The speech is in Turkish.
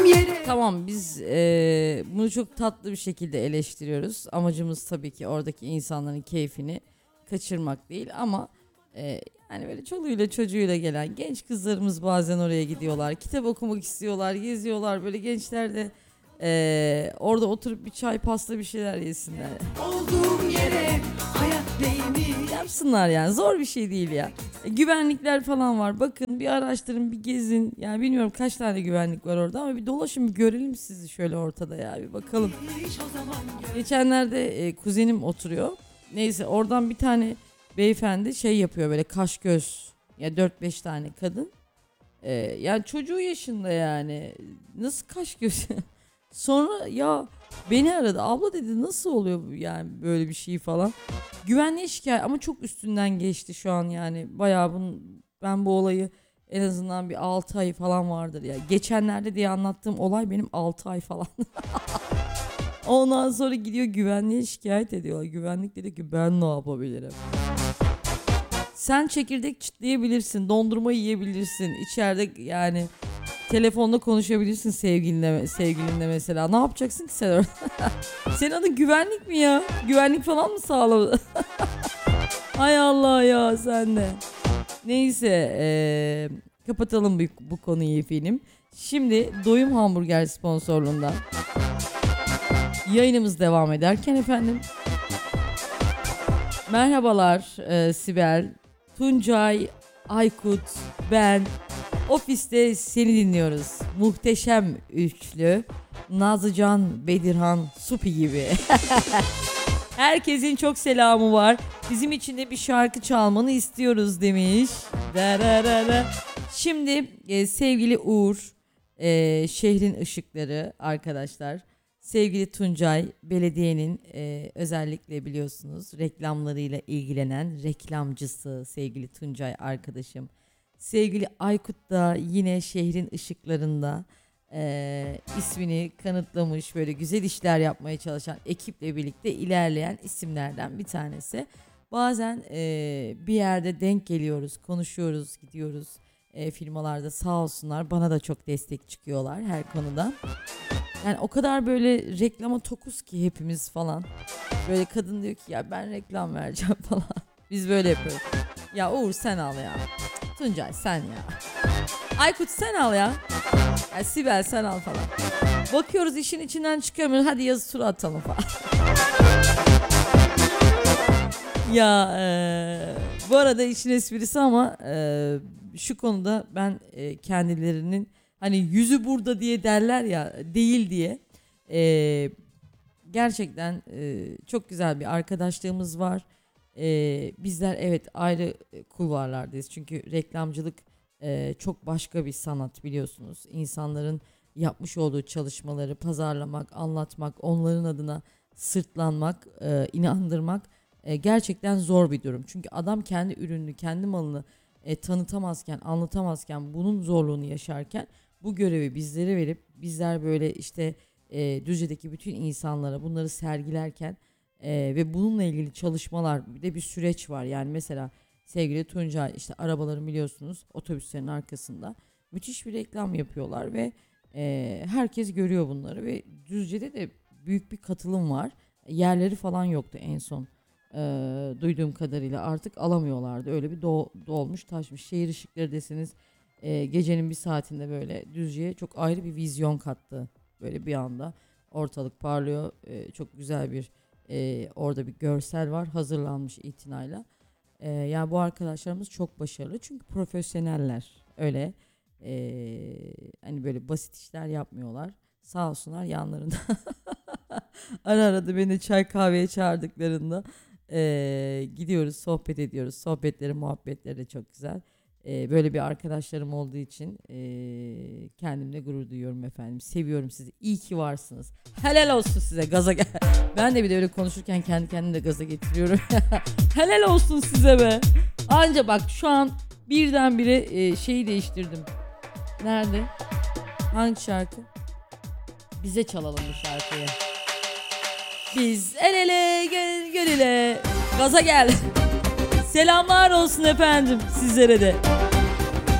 Tamam biz bunu çok tatlı bir şekilde eleştiriyoruz. Amacımız tabii ki oradaki insanların keyfini kaçırmak değil ama yani böyle çoluğuyla çocuğuyla gelen genç kızlarımız bazen oraya gidiyorlar. Kitap okumak istiyorlar, geziyorlar. Böyle gençler de orada oturup bir çay pasta bir şeyler yesinler. Olduğum yere hayat değmiş. Yapsınlar yani, zor bir şey değil ya. Güvenlikler falan var. Bakın bir araştırın, bir gezin. Yani bilmiyorum kaç tane güvenlik var orada ama bir dolaşın, bir görelim sizi şöyle ortada ya, bir bakalım. Geçenlerde kuzenim oturuyor. Neyse oradan bir tane beyefendi şey yapıyor, böyle kaş göz. Ya 4-5 tane kadın. Yani çocuğu yaşında yani. Nasıl kaş göz? Sonra ya beni aradı. Abla dedi, nasıl oluyor yani böyle bir şey falan. Güvenliğe şikayet ama çok üstünden geçti şu an yani. Bayağı ben bu olayı en azından bir 6 ay falan vardır ya. Geçenlerde diye anlattığım olay benim 6 ay falan. Ondan sonra gidiyor güvenliğe şikayet ediyorlar. Güvenlik dedi ki ben ne yapabilirim? Sen çekirdek çitleyebilirsin, dondurma yiyebilirsin, içeride yani telefonda konuşabilirsin sevgilinle mesela. Ne yapacaksın ki sen orada? Senin adın güvenlik mi ya? Güvenlik falan mı sağladı? Hay Allah ya, sen de. Neyse kapatalım bu konuyu efendim. Şimdi Doyum Hamburger sponsorluğundan yayınımız devam ederken efendim. Merhabalar Sibel, Tuncay, Aykut, ben. Ofiste seni dinliyoruz. Muhteşem üçlü. Nazlıcan, Bedirhan, Supi gibi. Herkesin çok selamı var. Bizim için de bir şarkı çalmanı istiyoruz demiş. Şimdi sevgili Uğur, şehrin ışıkları arkadaşlar. Sevgili Tuncay, belediyenin özellikle biliyorsunuz reklamlarıyla ilgilenen reklamcısı sevgili Tuncay arkadaşım. Sevgili Aykut da yine şehrin ışıklarında ismini kanıtlamış, böyle güzel işler yapmaya çalışan, ekiple birlikte ilerleyen isimlerden bir tanesi. Bazen bir yerde denk geliyoruz, konuşuyoruz, gidiyoruz firmalarda, sağ olsunlar bana da çok destek çıkıyorlar her konuda. Yani o kadar böyle reklama tokuz ki hepimiz falan. Böyle kadın diyor ki ya ben reklam vereceğim falan. Biz böyle yapıyoruz. Ya Uğur sen al ya. Tuncay sen ya. Aykut sen al ya. Ya Sibel sen al falan. Bakıyoruz işin içinden çıkamıyoruz. Hadi yazı tura atalım falan. Ya bu arada işin esprisi ama şu konuda ben kendilerinin hani yüzü burada diye derler ya, değil diye gerçekten çok güzel bir arkadaşlığımız var. Bizler evet ayrı kulvarlardayız çünkü reklamcılık çok başka bir sanat biliyorsunuz. İnsanların yapmış olduğu çalışmaları pazarlamak, anlatmak, onların adına sırtlanmak, inandırmak gerçekten zor bir durum. Çünkü adam kendi ürününü, kendi malını tanıtamazken, anlatamazken, bunun zorluğunu yaşarken bu görevi bizlere verip bizler böyle işte Düzce'deki bütün insanlara bunları sergilerken ve bununla ilgili çalışmalar, bir de bir süreç var. Yani mesela sevgili Tuncay işte arabaların biliyorsunuz otobüslerin arkasında müthiş bir reklam yapıyorlar ve herkes görüyor bunları ve Düzce'de de büyük bir katılım var. Yerleri falan yoktu en son duyduğum kadarıyla, artık alamıyorlardı. Öyle bir dolmuş taşmış. Şehir ışıkları deseniz gecenin bir saatinde böyle Düzce'ye çok ayrı bir vizyon kattı. Böyle bir anda ortalık parlıyor. Çok güzel bir orada bir görsel var hazırlanmış itinayla. Yani bu arkadaşlarımız çok başarılı çünkü profesyoneller. Öyle hani böyle basit işler yapmıyorlar. Sağ olsunlar yanlarında. Ara ara da beni çay kahveye çağırdıklarında gidiyoruz, sohbet ediyoruz. Sohbetleri, muhabbetleri de çok güzel. Böyle bir arkadaşlarım olduğu için kendimle gurur duyuyorum efendim. Seviyorum sizi. İyi ki varsınız. Helal olsun size. Gaza gel. Ben de bir de öyle konuşurken kendi kendime de gaza getiriyorum. Helal olsun size be. Anca bak şu an birdenbire şeyi değiştirdim. Nerede? Hangi şarkı? Bize çalalım bu şarkıyı. Biz el ele gel ile gaza gel. Selamlar olsun efendim sizlere de.